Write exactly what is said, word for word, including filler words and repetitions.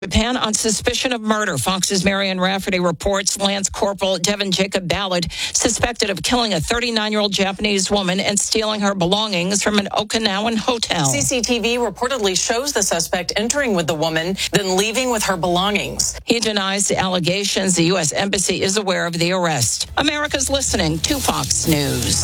Japan on suspicion of murder. Fox's Marianne Rafferty reports Lance Corporal Devin Jacob Ballard suspected of killing a thirty-nine-year-old Japanese woman and stealing her belongings from an Okinawan hotel. C C T V reportedly shows the suspect entering with the woman, then leaving with her belongings. He denies the allegations. The U S Embassy is aware of the arrest. America's listening to Fox News.